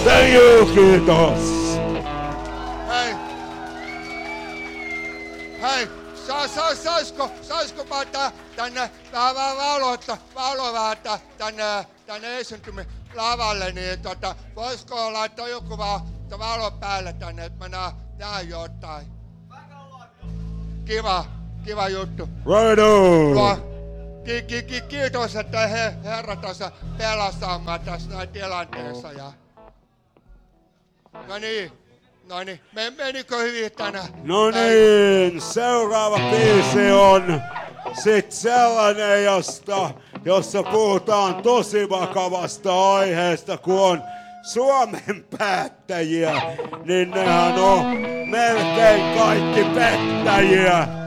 Thank you, kiitos. Hei, saisiko mä tänne vähän valoa tänne esiintymilavalle, niin voisiko laittaa joku vaan valo päälle tänne, että mä näen jotain. Kiva juttu. Right on. Kiitos, että herra tuossa pelastaa mä tässä näin tilanteessa. No niin, menikö hyvin tänään? No niin, seuraava biisi on sit sellainen, jossa puhutaan tosi vakavasta aiheesta, kun on Suomen päättäjiä, niin nehän on melkein kaikki pettäjiä.